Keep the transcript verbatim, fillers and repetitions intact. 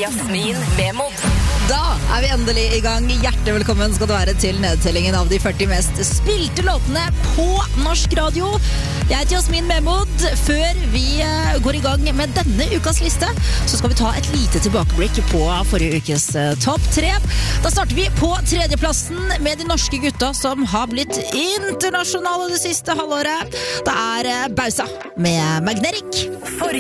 Jasmin Vemod. Da er vi endelig i gang. Hjertelig velkommen skal du være til nedtellingen av de førti mest spilte låtene på norsk radio. Jeg heter Jasmin Vemod. Før vi går i gang med denne ukas liste, så skal vi ta et lite tilbakeblikk på forrige ukes topp tre. Da starter vi på tredjeplassen med de norske gutta som har blitt internasjonale det siste halvåret. Det er Bausa med Magnetic.